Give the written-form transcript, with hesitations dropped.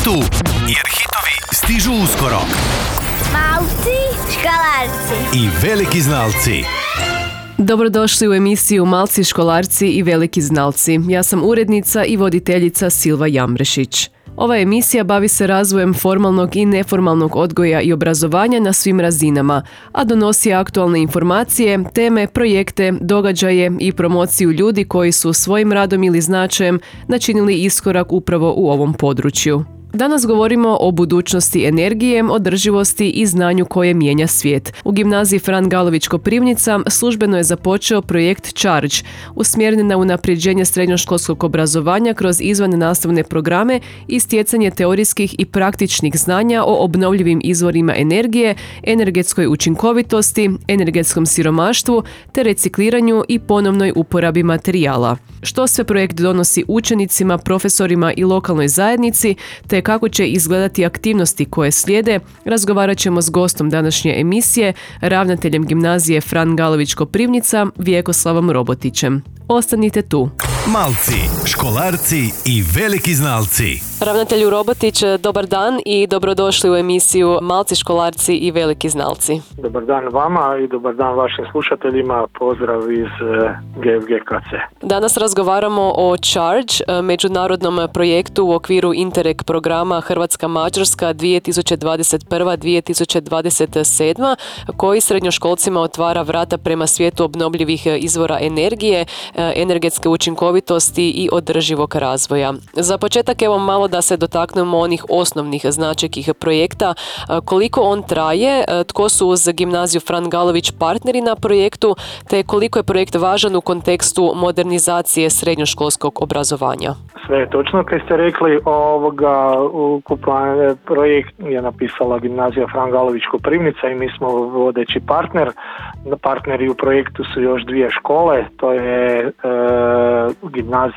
tu, jer hitovi stižu uskoro. Malci, školarci I veliki znalci. Dobrodošli u emisiju Malci, školarci i veliki znalci. Ja sam urednica i voditeljica Silva Jambrešić. Ova emisija bavi se razvojem formalnog i neformalnog odgoja i obrazovanja na svim razinama, a donosi aktualne informacije, teme, projekte, događaje i promociju ljudi koji su svojim radom ili značajem načinili iskorak upravo u ovom području. Danas govorimo o budućnosti energije, održivosti i znanju koje mijenja svijet. U gimnaziji Fran Galović Koprivnica službeno je započeo projekt Charge, usmjeren na unapređenje srednjoškolskog obrazovanja kroz izvannastavne programe i stjecanje teorijskih i praktičnih znanja o obnovljivim izvorima energije, energetskoj učinkovitosti, energetskom siromaštvu te recikliranju i ponovnoj uporabi materijala. Što sve projekt donosi učenicima, profesorima i lokalnoj zajednici, te kako će izgledati aktivnosti koje slijede, razgovarat ćemo s gostom današnje emisije, ravnateljem gimnazije Fran Galović Koprivnica, Vjekoslavom Robotićem. Ostanite tu. Malci, školarci i veliki znalci. Ravnatelju Robotić, dobar dan i dobrodošli u emisiju Malci, školarci i veliki znalci. Dobar dan vama i dobar dan vašim slušateljima. Pozdrav iz GFGKC. Danas razgovaramo o Charge, međunarodnom projektu u okviru Interreg programa Hrvatska-Mađarska 2021-2027, koji srednjoškolcima otvara vrata prema svijetu obnovljivih izvora energije, energetske učinkovitosti i održivog razvoja. Za početak evo malo da se dotaknemo onih osnovnih značajkih projekta, koliko on traje, tko su uz gimnaziju Fran Galović partneri na projektu, te koliko je projekt važan u kontekstu modernizacije srednjoškolskog obrazovanja. Sve je točno kad ste rekli, ukupan projekt je napisala gimnazija Fran Galović Koprivnica i mi smo vodeći partner. Partneri u projektu su još dvije škole, to je gimnazija